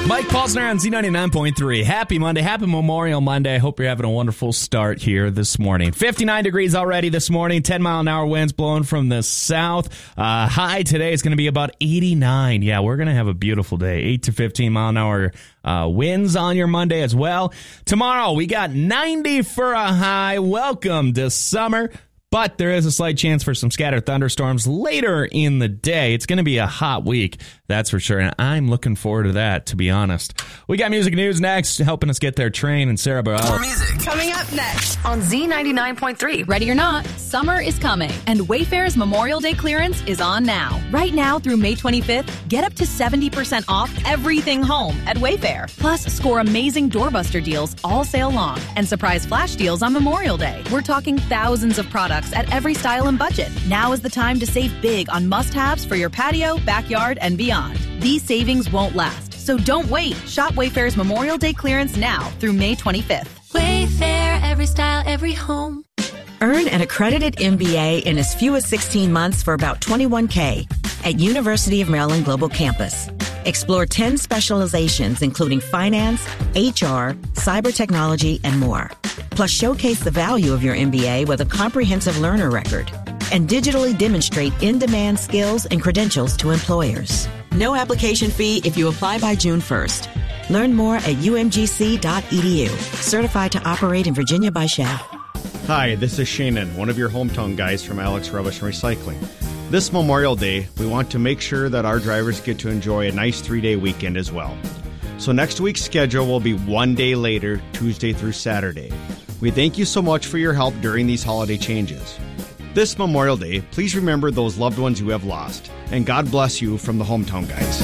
Mike Paulsner on Z99.3. Happy Monday. Happy Memorial Monday. I hope you're having a wonderful start here this morning. 59 degrees already this morning. 10-mile-an-hour winds blowing from the south. High today is going to be about 89. Yeah, we're going to have a beautiful day. 8 to 15-mile-an-hour winds on your Monday as well. Tomorrow, we got 90 for a high. Welcome to summer. But there is a slight chance for some scattered thunderstorms later in the day. It's going to be a hot week, that's for sure. And I'm looking forward to that, to be honest. We got music news next, helping us get there. Train and Sarah Burrell. More music coming up next on Z99.3. Ready or not, summer is coming, and Wayfair's Memorial Day clearance is on now. Right now through May 25th, get up to 70% off everything home at Wayfair. Plus, score amazing doorbuster deals all sale long and surprise flash deals on Memorial Day. We're talking thousands of products at every style and budget. Now is the time to save big on must-haves for your patio, backyard, and beyond. These savings won't last, so don't wait. Shop Wayfair's Memorial Day clearance now through May 25th. Wayfair, every style, every home. Earn an accredited MBA in as few as 16 months for about $21K at University of Maryland Global Campus. Explore 10 specializations, including finance, HR, cyber technology, and more. Plus, showcase the value of your MBA with a comprehensive learner record and digitally demonstrate in-demand skills and credentials to employers. No application fee if you apply by June 1st. Learn more at umgc.edu. Certified to operate in Virginia by Shell. Hi, this is Shannon, one of your hometown guys from Alex Rubbish and Recycling. This Memorial Day, we want to make sure that our drivers get to enjoy a nice 3-day weekend as well. So next week's schedule will be one day later, Tuesday through Saturday. We thank you so much for your help during these holiday changes. This Memorial Day, please remember those loved ones you have lost. And God bless you from the Hometown Guys.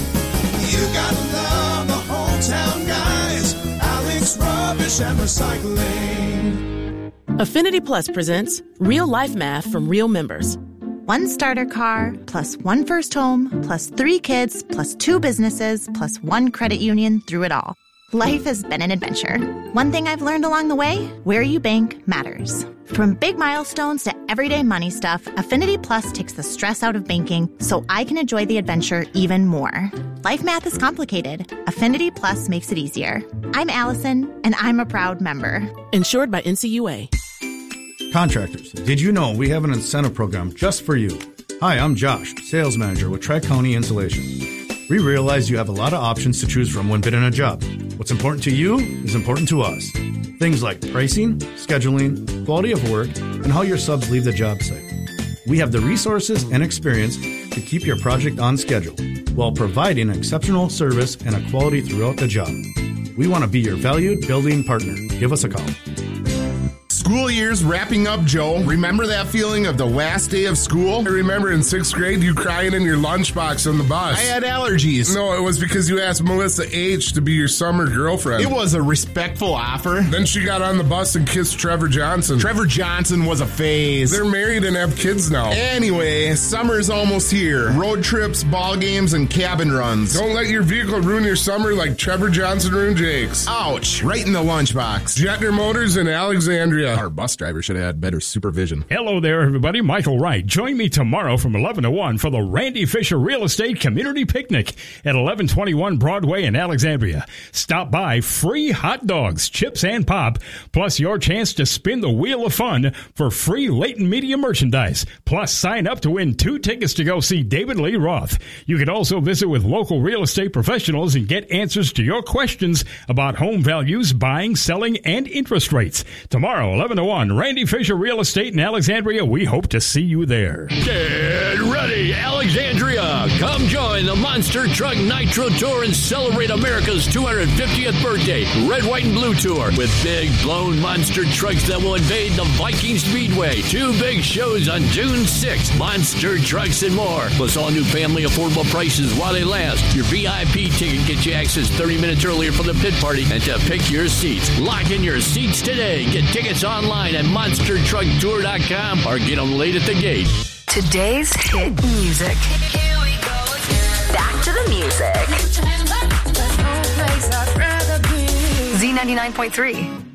You gotta love the Hometown Guys. Alex Rubbish and Recycling. Affinity Plus presents Real Life Math from Real Members. 1 starter car, plus 1 first home, plus 3 kids, plus 2 businesses, plus 1 credit union through it all. Life has been an adventure. One thing I've learned along the way, where you bank matters. From big milestones to everyday money stuff, Affinity Plus takes the stress out of banking so I can enjoy the adventure even more. Life math is complicated. Affinity Plus makes it easier. I'm Allison, and I'm a proud member. Insured by NCUA. Contractors, did you know we have an incentive program just for you? Hi, I'm Josh, sales manager with Tri-County Insulation. We realize you have a lot of options to choose from when bidding a job. What's important to you is important to us. Things like pricing, scheduling, quality of work, and how your subs leave the job site. We have the resources and experience to keep your project on schedule while providing exceptional service and a quality throughout the job. We want to be your valued building partner. Give us a call. School year's wrapping up, Joe. Remember that feeling of the last day of school? I remember in 6th grade you crying in your lunchbox on the bus. I had allergies. No, it was because you asked Melissa H. to be your summer girlfriend. It was a respectful offer. Then she got on the bus and kissed Trevor Johnson. Trevor Johnson was a phase. They're married and have kids now. Anyway, summer's almost here. Road trips, ball games, and cabin runs. Don't let your vehicle ruin your summer like Trevor Johnson ruined Jake's. Ouch. Right in the lunchbox. Jetner Motors in Alexandria. Our bus driver should have had better supervision. Hello there, everybody. Michael Wright. Join me tomorrow from 11 to 1 for the Randy Fisher Real Estate Community Picnic at 1121 Broadway in Alexandria. Stop by. Free hot dogs, chips, and pop, plus your chance to spin the Wheel of Fun for free Leighton Media merchandise. Plus, sign up to win 2 tickets to go see David Lee Roth. You can also visit with local real estate professionals and get answers to your questions about home values, buying, selling, and interest rates. Tomorrow, 11 to 1, Randy Fisher Real Estate in Alexandria. We hope to see you there. Get ready, Alexandria. Come join the Monster Truck Nitro Tour and celebrate America's 250th birthday Red, White, and Blue Tour with big blown monster trucks that will invade the Viking Speedway. 2 big shows on June 6th. Monster trucks and more. Plus all new family affordable prices while they last. Your VIP ticket gets you access 30 minutes earlier for the pit party and to pick your seats. Lock in your seats today. Get tickets online at monstertrucktour.com or get them late at the gate. Today's hit music. Here we go again. Back to the music. Z99.3.